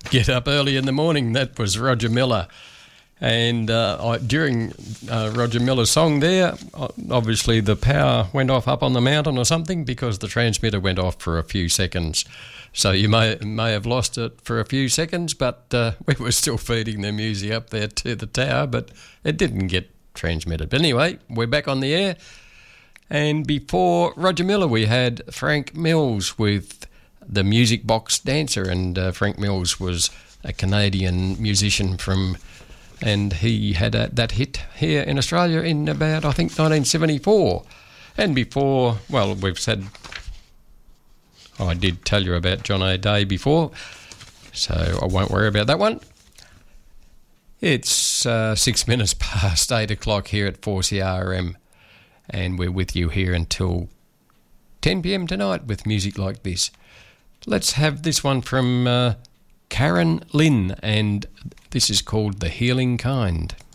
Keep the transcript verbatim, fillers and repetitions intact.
get up early in the morning. That was Roger Miller. And uh, I, during uh, Roger Miller's song there, obviously the power went off up on the mountain or something because the transmitter went off for a few seconds. So you may may have lost it for a few seconds, but uh, we were still feeding the music up there to the tower, but it didn't get transmitted. But anyway, we're back on the air. And before Roger Miller, we had Frank Mills with the Music Box Dancer. And uh, Frank Mills was a Canadian musician from... and he had a, that hit here in Australia in about, I think, nineteen seventy-four. And before, well, we've said, oh, I did tell you about John O'Day before, so I won't worry about that one. It's uh, six minutes past eight o'clock here at four C R M, and we're with you here until ten p.m. tonight with music like this. Let's have this one from uh, Karen Lynn, and this is called The Healing Kind.